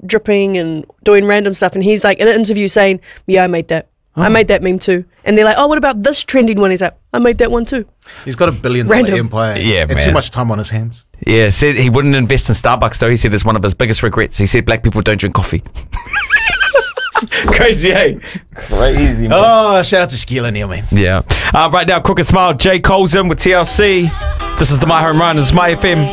dripping and doing random stuff, and he's like in an interview saying, "Yeah, I made that. I made that meme too." And they're like, "Oh, what about this trending one?" He's like, "I made that one too." He's got $1 billion Random. empire. Yeah, and man. too much time on his hands. Yeah, said he wouldn't invest in Starbucks though. He said it's one of his biggest regrets. He said black people don't drink coffee. Crazy, hey? Crazy, man. Oh, shout out to Shaquille O'Neal, man. Yeah. Right now, Crooked Smile, Jay Cole's in with TLC. This is the My Home Run. It's My FM.